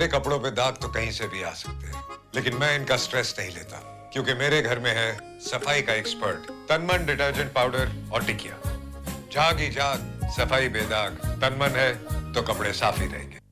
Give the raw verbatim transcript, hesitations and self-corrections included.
मेरे कपड़ों पे दाग तो कहीं से भी आ सकते हैं, लेकिन मैं इनका स्ट्रेस नहीं लेता, क्योंकि मेरे घर में है सफाई का एक्सपर्ट तनमन डिटर्जेंट पाउडर और टिकिया। झाग ही झाग, सफाई बेदाग, तनमन है तो कपड़े साफ ही रहेंगे।